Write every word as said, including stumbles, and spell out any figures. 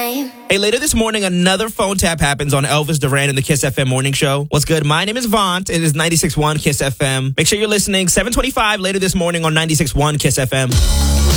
time. Hey, later this morning, another phone tap happens on Elvis Duran in the Kiss F M Morning Show. What's good? My name is Vaunt. It is ninety-six point one Kiss F M. Make sure you're listening. seven twenty-five later this morning on ninety-six point one Kiss F M.